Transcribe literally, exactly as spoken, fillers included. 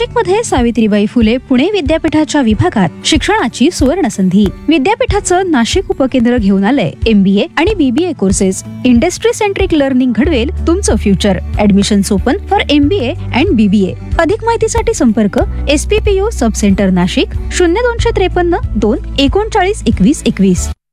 नाशिकमध्ये सावित्रीबाई फुले पुणे विद्यापीठाच्या विभागात शिक्षणाची सुवर्ण संधी. विद्यापीठाचं नाशिक उपकेंद्र घेऊन आलंय एमबीए आणि BBA courses. Industry centric learning घडवेल तुमचं future. Admissions open for MBA and BBA. अधिक माहितीसाठी संपर्क एसपीपीयू सब सेंटर नाशिक शून्य दोनशे त्रेपन्न दोन एकोणचाळीस एकवीस एकवीस.